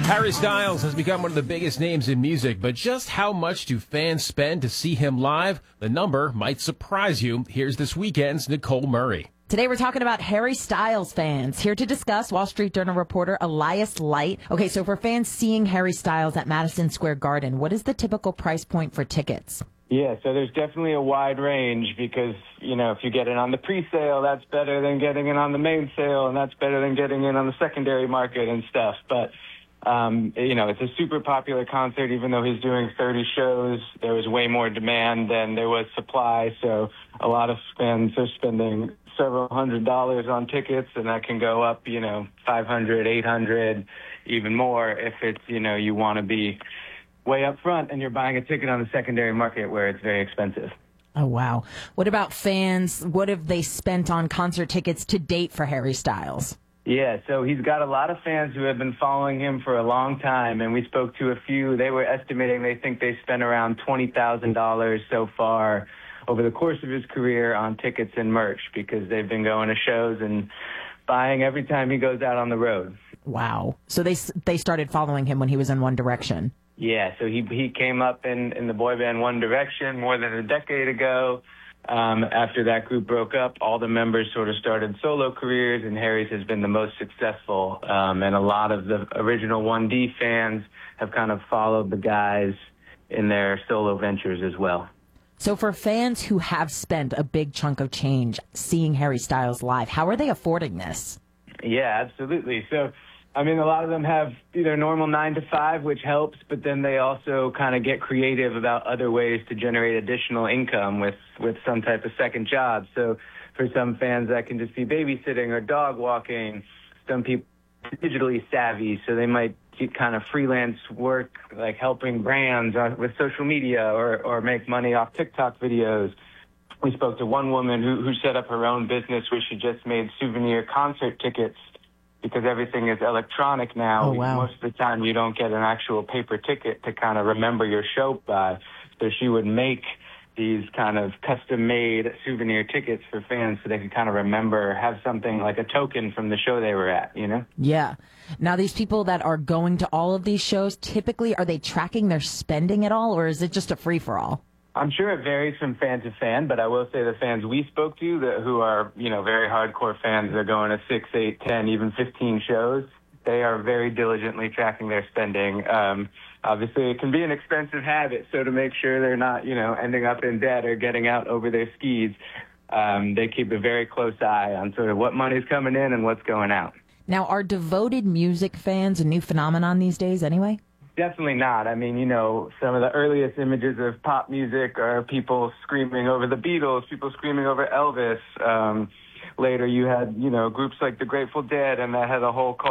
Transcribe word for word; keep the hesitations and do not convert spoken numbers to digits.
Harry Styles has become one of the biggest names in music, but just how much do fans spend to see him live? The number might surprise you. Here's this weekend's Nicole Murray. Today we're talking about Harry Styles fans. Here to discuss, Wall Street Journal reporter Elias Light. Okay, so for fans seeing Harry Styles at Madison Square Garden, what is the typical price point for tickets? Yeah, so there's definitely a wide range because, you know, if you get it on the pre-sale, that's better than getting it on the main sale, and that's better than getting it on the secondary market and stuff. But Um, you know, it's a super popular concert. Even though he's doing thirty shows, there was way more demand than there was supply. So a lot of fans are spending several hundred dollars on tickets, and that can go up, you know, five hundred, eight hundred, even more if it's, you know, you want to be way up front and you're buying a ticket on the secondary market where it's very expensive. Oh, wow. What about fans? What have they spent on concert tickets to date for Harry Styles? Yeah, so he's got a lot of fans who have been following him for a long time, and we spoke to a few. They were estimating they think they spent around twenty thousand dollars so far over the course of his career on tickets and merch because they've been going to shows and buying every time he goes out on the road. Wow. So they they started following him when he was in One Direction. Yeah, so he he came up in, in the boy band One Direction more than a decade ago. Um, after that group broke up, all the members sort of started solo careers, and Harry's has been the most successful. Um, and a lot of the original one D fans have kind of followed the guys in their solo ventures as well. So for fans who have spent a big chunk of change seeing Harry Styles live, how are they affording this? Yeah, absolutely. So, I mean, a lot of them have either normal nine to five, which helps, but then they also kind of get creative about other ways to generate additional income with, with some type of second job. So for some fans, that can just be babysitting or dog walking. Some people are digitally savvy, so they might get kind of freelance work, like helping brands with social media or, or make money off TikTok videos. We spoke to one woman who, who set up her own business where she just made souvenir concert tickets because everything is electronic now. Oh, wow. Most of the time you don't get an actual paper ticket to kind of remember your show by. So she would make these kind of custom-made souvenir tickets for fans so they could kind of remember, have something like a token from the show they were at, you know? Yeah. Now, these people that are going to all of these shows, typically, are they tracking their spending at all, or is it just a free-for-all? I'm sure it varies from fan to fan, but I will say the fans we spoke to that who are, you know, very hardcore fans, they're going to six, eight, ten, even fifteen shows. They are very diligently tracking their spending. Um, obviously, it can be an expensive habit, so to make sure they're not, you know, ending up in debt or getting out over their skis, um, they keep a very close eye on sort of what money's coming in and what's going out. Now, are devoted music fans a new phenomenon these days anyway? Definitely not. I mean, you know, some of the earliest images of pop music are people screaming over the Beatles, people screaming over Elvis. Um, later you had, you know, groups like the Grateful Dead, and that had a whole